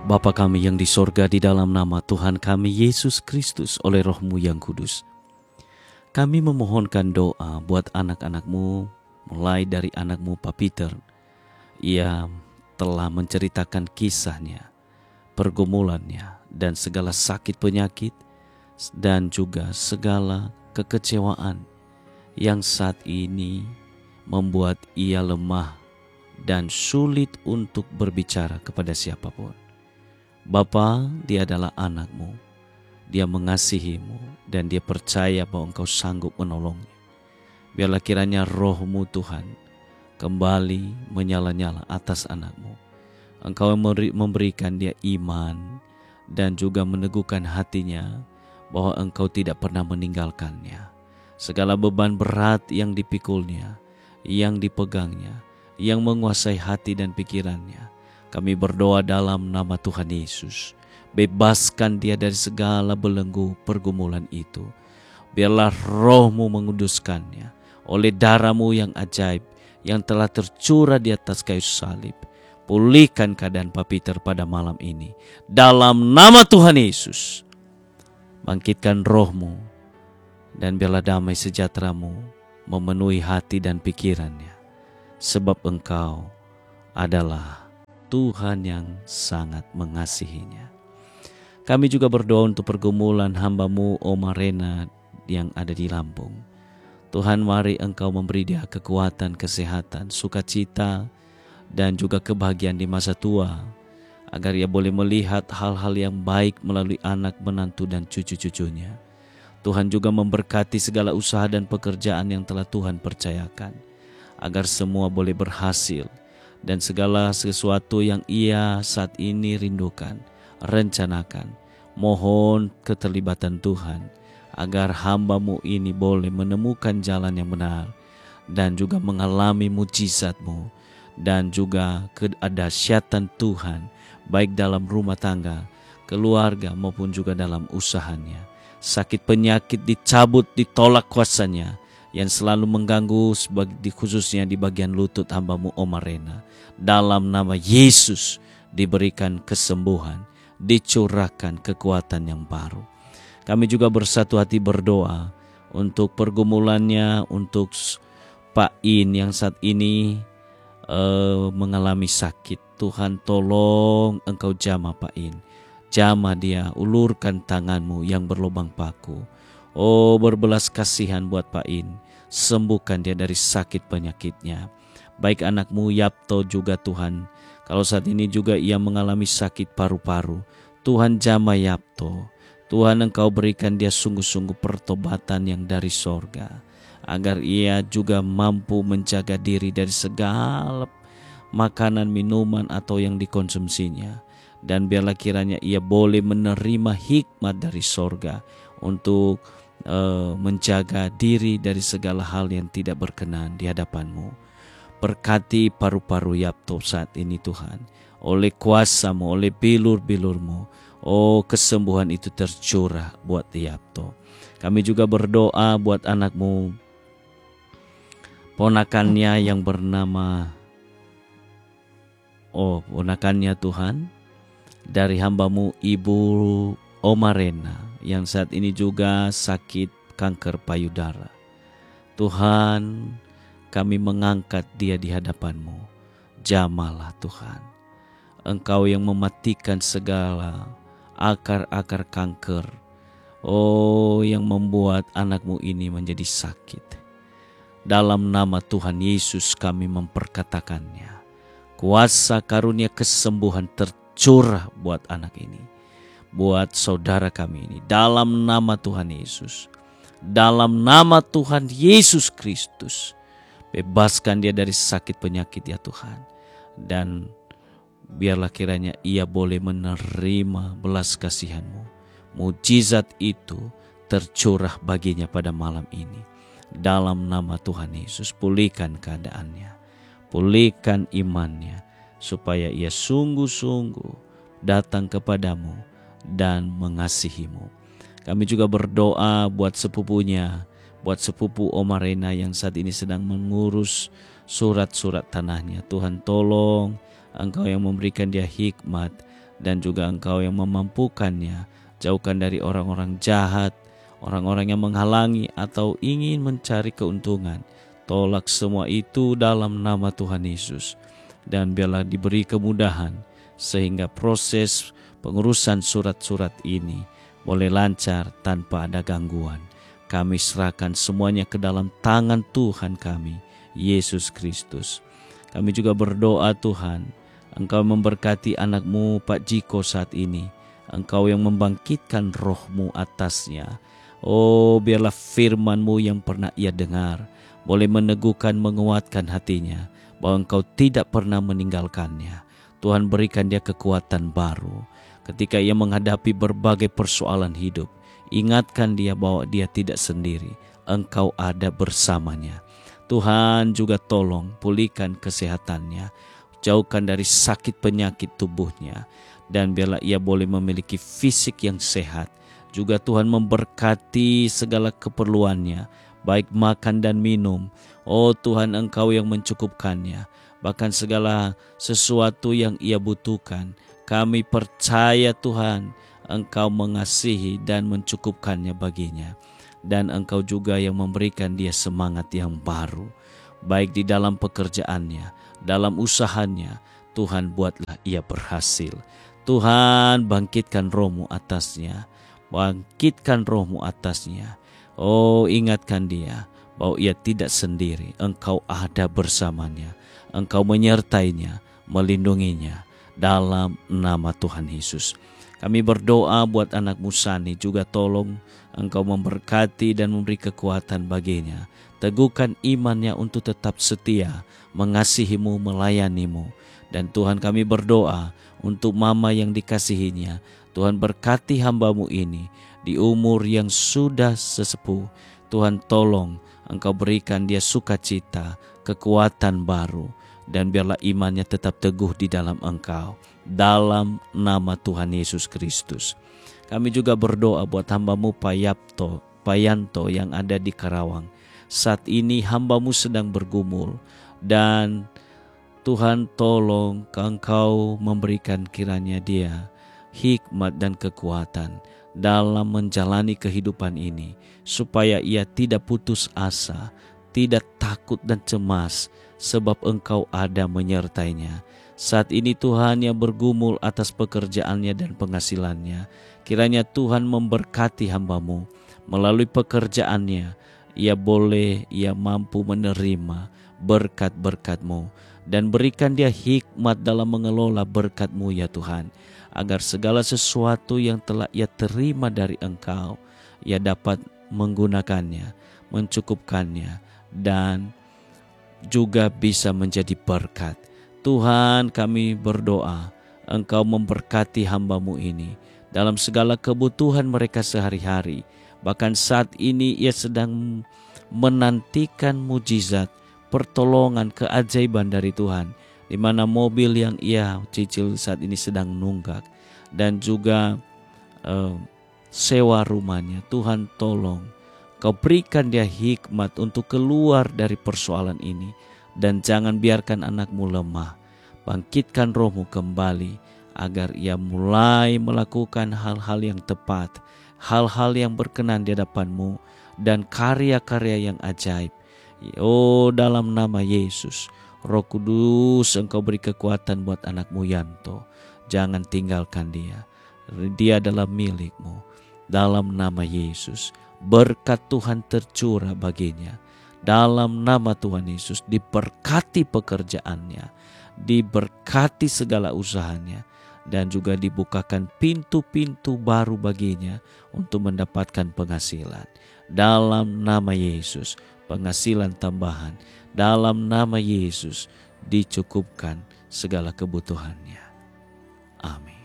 Bapa kami yang di sorga, di dalam nama Tuhan kami Yesus Kristus oleh Roh-Mu yang kudus, kami memohonkan doa buat anak-anak-Mu, mulai dari anak-Mu Pak Peter. Ia telah menceritakan kisahnya, pergumulannya, dan segala sakit penyakit, dan juga segala kekecewaan yang saat ini membuat ia lemah dan sulit untuk berbicara kepada siapapun. Bapa, dia adalah anak-Mu, dia mengasihi-Mu, dan dia percaya bahwa Engkau sanggup menolongnya. Biarlah kiranya Roh-Mu Tuhan kembali menyala-nyala atas anak-Mu. Engkau memberikan dia iman dan juga meneguhkan hatinya bahwa Engkau tidak pernah meninggalkannya. Segala beban berat yang dipikulnya, yang dipegangnya, yang menguasai hati dan pikirannya, kami berdoa dalam nama Tuhan Yesus. Bebaskan dia dari segala belenggu pergumulan itu. Biarlah Roh-Mu menguduskannya oleh darah-Mu yang ajaib yang telah tercurah di atas kayu salib. Pulihkan keadaan Pak Peter pada malam ini. Dalam nama Tuhan Yesus. Bangkitkan Roh-Mu dan biarlah damai sejahtera-Mu memenuhi hati dan pikirannya. Sebab Engkau adalah Tuhan yang sangat mengasihinya. Kami juga berdoa untuk pergumulan hamba-Mu Oma Rena yang ada di Lampung. Tuhan, mari Engkau memberi dia kekuatan, kesehatan, sukacita, dan juga kebahagiaan di masa tua, agar ia boleh melihat hal-hal yang baik melalui anak, menantu, dan cucu-cucunya. Tuhan juga memberkati segala usaha dan pekerjaan yang telah Tuhan percayakan, agar semua boleh berhasil, dan segala sesuatu yang ia saat ini rindukan, rencanakan. Mohon keterlibatan Tuhan, agar hamba-Mu ini boleh menemukan jalan yang benar, dan juga mengalami mujizat-Mu, dan juga kedahsyatan Tuhan, baik dalam rumah tangga, keluarga, maupun juga dalam usahanya. Sakit penyakit dicabut, ditolak kuasanya, yang selalu mengganggu khususnya di bagian lutut hamba-Mu Oma Rena. Dalam nama Yesus diberikan kesembuhan, dicurahkan kekuatan yang baru. Kami juga bersatu hati berdoa untuk pergumulannya, untuk Pak In yang saat ini mengalami sakit. Tuhan, tolong Engkau jamah Pak In. Jamah dia, ulurkan tangan-Mu yang berlubang paku. Oh, berbelas kasihan buat Pak In. Sembuhkan dia dari sakit penyakitnya. Baik anak-Mu Yapto juga Tuhan. Kalau saat ini juga ia mengalami sakit paru-paru. Tuhan, jamah Yapto. Tuhan, Engkau berikan dia sungguh-sungguh pertobatan yang dari sorga, agar ia juga mampu menjaga diri dari segala makanan, minuman atau yang dikonsumsinya. Dan biarlah kiranya ia boleh menerima hikmat dari sorga untuk menjaga diri dari segala hal yang tidak berkenan di hadapan-Mu. Berkati paru-paru Yapto saat ini Tuhan, oleh kuasa-Mu, oleh bilur-bilur-Mu. Oh, kesembuhan itu tercurah buat Yapto. Kami juga berdoa buat anak-Mu, ponakannya yang bernama ponakannya Tuhan, dari hamba-Mu Ibu Oma Rena yang saat ini juga sakit kanker payudara. Tuhan, kami mengangkat dia di hadapan-Mu. Jamahlah Tuhan. Engkau yang mematikan segala akar-akar kanker. Oh, yang membuat anak-Mu ini menjadi sakit. Dalam nama Tuhan Yesus kami memperkatakannya. Kuasa karunia kesembuhan tercurah buat anak ini, buat saudara kami ini. Dalam nama Tuhan Yesus. Dalam nama Tuhan Yesus Kristus. Bebaskan dia dari sakit penyakit ya Tuhan. Dan biarlah kiranya ia boleh menerima belas kasihan-Mu. Mujizat itu tercurah baginya pada malam ini. Dalam nama Tuhan Yesus, pulihkan keadaannya, pulihkan imannya, supaya ia sungguh-sungguh datang kepadamu dan mengasihimu. Kami juga berdoa buat sepupunya, buat sepupu Oma Rena yang saat ini sedang mengurus surat-surat tanahnya. Tuhan, tolong Engkau yang memberikan dia hikmat dan juga Engkau yang memampukannya. Jauhkan dari orang-orang jahat, orang-orang yang menghalangi atau ingin mencari keuntungan. Tolak semua itu dalam nama Tuhan Yesus. Dan biarlah diberi kemudahan sehingga proses pengurusan surat-surat ini boleh lancar tanpa ada gangguan. Kami serahkan semuanya ke dalam tangan Tuhan kami, Yesus Kristus. Kami juga berdoa Tuhan, Engkau memberkati anakmu Pak Jiko saat ini. Engkau yang membangkitkan roh-Mu atasnya. Oh, biarlah firman-Mu yang pernah ia dengar boleh meneguhkan, menguatkan hatinya, bahwa Engkau tidak pernah meninggalkannya. Tuhan, berikan dia kekuatan baru. Ketika ia menghadapi berbagai persoalan hidup, ingatkan dia bahwa dia tidak sendiri. Engkau ada bersamanya. Tuhan juga tolong pulihkan kesehatannya. Jauhkan dari sakit penyakit tubuhnya. Dan biarlah ia boleh memiliki fisik yang sehat. Juga Tuhan memberkati segala keperluannya, baik makan dan minum. Oh Tuhan, Engkau yang mencukupkannya. Bahkan segala sesuatu yang ia butuhkan, kami percaya Tuhan, Engkau mengasihi dan mencukupkannya baginya. Dan Engkau juga yang memberikan dia semangat yang baru, baik di dalam pekerjaannya, dalam usahanya. Tuhan, buatlah ia berhasil. Tuhan, bangkitkan roh-Mu atasnya. Bangkitkan roh-Mu atasnya. Oh, ingatkan dia bahwa ia tidak sendiri. Engkau ada bersamanya. Engkau menyertainya, melindunginya dalam nama Tuhan Yesus. Kami berdoa buat anak-Mu Sani, juga tolong Engkau memberkati dan memberi kekuatan baginya. Teguhkan imannya untuk tetap setia, mengasihi-Mu, melayani-Mu. Dan Tuhan, kami berdoa untuk mama yang dikasihinya. Tuhan, berkati hamba-Mu ini di umur yang sudah sesepuh. Tuhan, tolong Engkau berikan dia sukacita, kekuatan baru, dan biarlah imannya tetap teguh di dalam Engkau. Dalam nama Tuhan Yesus Kristus. Kami juga berdoa buat hamba-Mu Payanto yang ada di Karawang. Saat ini hamba-Mu sedang bergumul, dan Tuhan, tolong Engkau memberikan kiranya dia hikmat dan kekuatan dalam menjalani kehidupan ini, supaya ia tidak putus asa, tidak takut dan cemas, sebab Engkau ada menyertainya. Saat ini Tuhan, yang bergumul atas pekerjaannya dan penghasilannya, kiranya Tuhan memberkati hamba-Mu melalui pekerjaannya. Ia mampu menerima berkat-berkat-Mu, dan berikan dia hikmat dalam mengelola berkat-Mu ya Tuhan, agar segala sesuatu yang telah ia terima dari Engkau, ia dapat menggunakannya, mencukupkannya, dan juga bisa menjadi berkat. Tuhan, kami berdoa Engkau memberkati hamba-Mu ini dalam segala kebutuhan mereka sehari-hari. Bahkan saat ini ia sedang menantikan mujizat, pertolongan, keajaiban dari Tuhan, di mana mobil yang ia cicil saat ini sedang nunggak, dan juga sewa rumahnya. Tuhan, tolong Kau berikan dia hikmat untuk keluar dari persoalan ini, dan jangan biarkan anak-Mu lemah. Bangkitkan roh-Mu kembali agar ia mulai melakukan hal-hal yang tepat, hal-hal yang berkenan di hadapan-Mu, dan karya-karya yang ajaib. Oh, dalam nama Yesus, Roh Kudus, Engkau beri kekuatan buat anak-Mu Yanto. Jangan tinggalkan dia. Dia adalah milik-Mu. Dalam nama Yesus, berkat Tuhan tercurah baginya. Dalam nama Tuhan Yesus, diberkati pekerjaannya, diberkati segala usahanya, dan juga dibukakan pintu-pintu baru baginya untuk mendapatkan penghasilan. Dalam nama Yesus, penghasilan tambahan. Dalam nama Yesus, dicukupkan segala kebutuhannya. Amin.